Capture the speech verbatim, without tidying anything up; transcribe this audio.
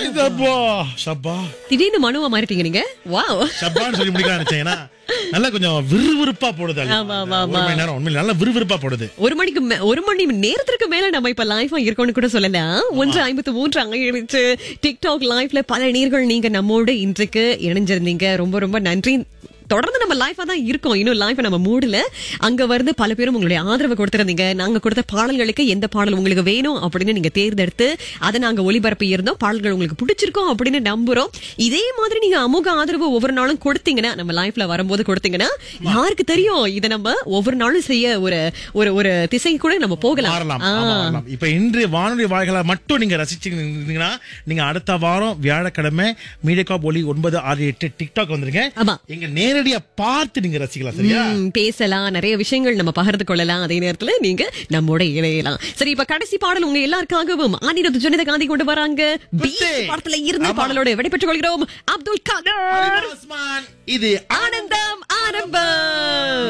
சப்பா சப்பா திடீர்னு மனுவா மாறிட்டீங்க நீங்க. வாவ். சப்பான்னு சொல்லி முடிக்கலாம் நினைச்சேன். ஏன்னா நல்லா கொஞ்சம் விறுவிறுப்பா போடுது. ஆமா, ஆமா, ஒரு மணி நேரம் உண்மையில நல்லா விறுவிறுப்பா போடுது. ஒரு மணிக்கு மே- ஒரு மணி நேரத்திற்கு மேல நம்ம இப்ப லைவா இருக்கோம்னு கூட சொல்லலாம். ஒன்று ஐம்பத்து மூன்று ஆயிடுச்சு. டிக்டாக் லைவ்ல பல நேர்கள் நீங்க நம்மோடு இன்றைக்கு இணைஞ்சிருந்தீங்க. ரொம்ப ரொம்ப நன்றி. தொடர்ந்து நம்ம லைஃபா தான் இருக்கோம். இன்னும் லைஃபை நம்ம மூடல. அங்க வந்து பல பேரும் உங்களுடைய ஆதரவை கொடுத்திருந்தீங்க. நாங்க கொடுத்த பாடல்களுக்கு எந்த பாடல் உங்களுக்கு வேணும் அப்படின்னு நீங்க தேர்ந்தெடுத்து அதை நாங்க ஒளிபரப்பி இருந்தோம். பாடல்கள் உங்களுக்கு பிடிச்சிருக்கோம் அப்படின்னு நம்புறோம். இதே மாதிரி நீங்க அமுக ஆதரவு ஒவ்வொரு நாளும் கொடுத்தீங்கன்னா, நம்ம லைஃப்ல வரும்போது கொடுத்தீங்கன்னா, யாருக்கு தெரியும் இதை நம்ம ஒவ்வொரு நாளும் செய்ய ஒரு ஒரு ஒரு திசை கூட நம்ம போகலாம். மாறலாம். ஆ. ஆமா, மாறலாம். இப்ப இன்றைய வானொலி வாய்களா மட்டும் நீங்க ரசிச்சீங்கன்னா, நீங்க அடுத்த வாரம் வியாழக்கிழமை மீடியா ஒலி ஒன்பது ஆறு எட்டு டிக்டாக் வந்துருங்க. ஆமா. எங்க நேரடியா பார்த்து நீங்க ரசிக்கலாம். சரியா? ம், பேசலாம், நிறைய விஷயங்கள் நம்ம பகிர்ந்து கொள்ளலாம். அதே நேரத்துல நீங்க நம்மோட இணையலாம். சரி, இப்ப கடைசி பாடல் உங்க எல்லாருக்காகவும் ஆனிரத்து ஜனித காந்தி கொண்டு வராங்க. பி குத்தே. படத்துல இருந்த ஆமா. பாடலோட விடைபெற்றுக் கொள்கிறோம். அப்துல் காதர். உஸ்மான், இது